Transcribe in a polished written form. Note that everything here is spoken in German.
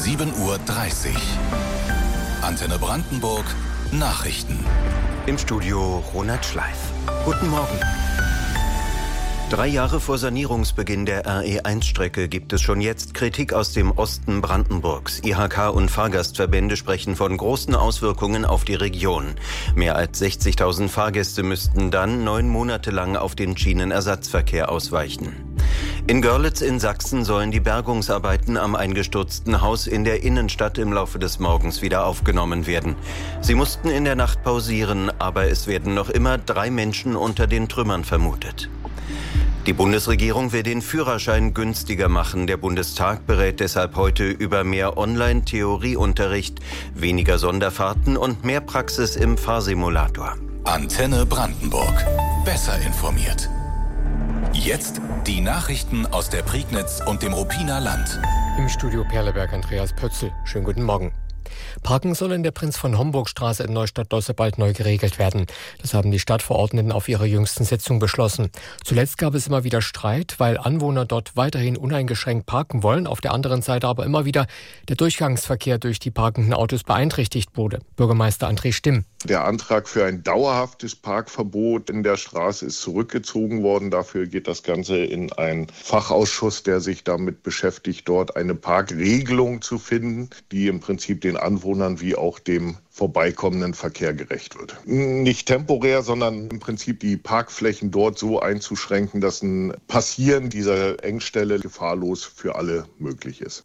7:30 Uhr. Antenne Brandenburg Nachrichten. Im Studio Ronald Schleif. Guten Morgen. 3 Jahre vor Sanierungsbeginn der RE1-Strecke gibt es schon jetzt Kritik aus dem Osten Brandenburgs. IHK und Fahrgastverbände sprechen von großen Auswirkungen auf die Region. Mehr als 60.000 Fahrgäste müssten dann 9 Monate lang auf den Schienenersatzverkehr ausweichen. In Görlitz in Sachsen sollen die Bergungsarbeiten am eingestürzten Haus in der Innenstadt im Laufe des Morgens wieder aufgenommen werden. Sie mussten in der Nacht pausieren, aber es werden noch immer 3 Menschen unter den Trümmern vermutet. Die Bundesregierung will den Führerschein günstiger machen. Der Bundestag berät deshalb heute über mehr Online-Theorieunterricht, weniger Sonderfahrten und mehr Praxis im Fahrsimulator. Antenne Brandenburg. Besser informiert. Jetzt die Nachrichten aus der Prignitz und dem Ruppiner Land. Im Studio Perleberg Andreas Pötzl. Schönen guten Morgen. Parken soll in der Prinz-von-Homburg-Straße in Neustadt-Dosse bald neu geregelt werden. Das haben die Stadtverordneten auf ihrer jüngsten Sitzung beschlossen. Zuletzt gab es immer wieder Streit, weil Anwohner dort weiterhin uneingeschränkt parken wollen, auf der anderen Seite aber immer wieder der Durchgangsverkehr durch die parkenden Autos beeinträchtigt wurde. Bürgermeister André Stimm. Der Antrag für ein dauerhaftes Parkverbot in der Straße ist zurückgezogen worden. Dafür geht das Ganze in einen Fachausschuss, der sich damit beschäftigt, dort eine Parkregelung zu finden, die im Prinzip den Anwohnern wie auch dem vorbeikommenden Verkehr gerecht wird. Nicht temporär, sondern im Prinzip die Parkflächen dort so einzuschränken, dass ein Passieren dieser Engstelle gefahrlos für alle möglich ist.